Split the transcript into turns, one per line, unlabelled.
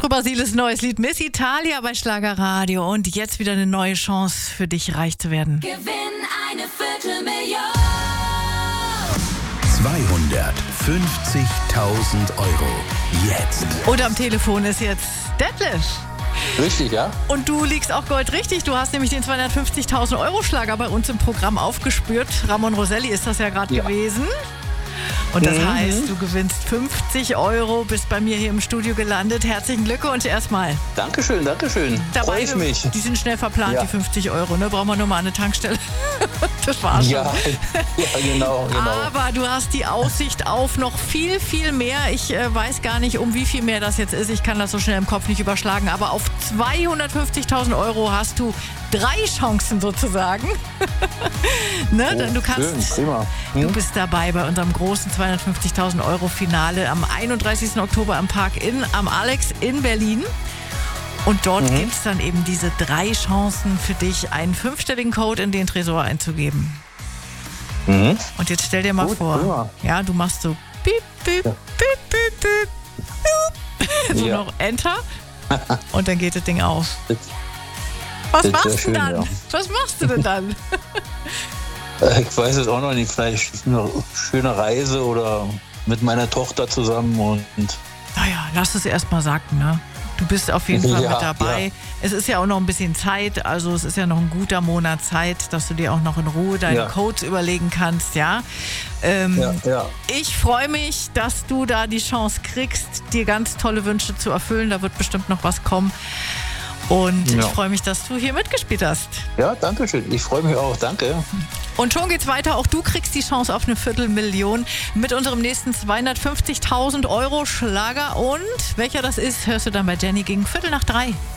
Pietro Basiles neues Lied Miss Italia bei Schlagerradio. Und jetzt wieder eine neue Chance für dich, reich zu werden.
Gewinn eine Viertelmillion.
250.000 Euro. Jetzt.
Und am Telefon ist jetzt Detlef.
Richtig, ja?
Und du liegst auch goldrichtig. Du hast nämlich den 250.000 Euro Schlager bei uns im Programm aufgespürt. Ramon Roselli ist das ja gerade gewesen. Und das heißt, du gewinnst 50 Euro, bist bei mir hier im Studio gelandet. Herzlichen Glückwunsch erstmal.
Dankeschön. Freue ich mich.
Die sind schnell verplant,
Ja.
die 50 Euro. Ne? Brauchen wir nur mal eine Tankstelle. Das war's schon.
Ja, genau.
Aber du hast die Aussicht auf noch viel, viel mehr. Ich weiß gar nicht, um wie viel mehr das jetzt ist. Ich kann das so schnell im Kopf nicht überschlagen. Aber auf 250.000 Euro hast du 3 Chancen sozusagen. Ne? Denn du kannst,
Schön, prima.
du bist dabei bei unserem großen 250.000 Euro Finale am 31. Oktober im Park Inn am Alex in Berlin. Und dort gibt es dann eben diese 3 Chancen für dich, einen 5-stelligen Code in den Tresor einzugeben. Und jetzt stell dir mal vor,
prima.
ja, du machst so piep, piep, piep, piep, piep, piep. So
Ja.
noch Enter und dann geht das Ding auf. Was
das wär
machst du
schön,
dann?
ja.
Was machst du denn dann?
Ich weiß es auch noch nicht. Vielleicht eine schöne Reise oder mit meiner Tochter zusammen und
Naja, lass es erst mal sacken, ne? Du bist auf jeden Fall
Ja,
mit dabei.
ja.
Es ist ja auch noch ein bisschen Zeit, also es ist ja noch ein guter Monat Zeit, dass du dir auch noch in Ruhe deine
Ja.
Codes überlegen kannst, ja?
ja.
Ich freue mich, dass du da die Chance kriegst, dir ganz tolle Wünsche zu erfüllen. Da wird bestimmt noch was kommen. Und
Ja.
ich freue mich, dass du hier mitgespielt hast.
Ja, danke schön. Ich freue mich auch. Danke.
Und schon geht's weiter. Auch du kriegst die Chance auf eine Viertelmillion mit unserem nächsten 250.000 Euro Schlager. Und welcher das ist, hörst du dann bei Jenny gegen 2:45.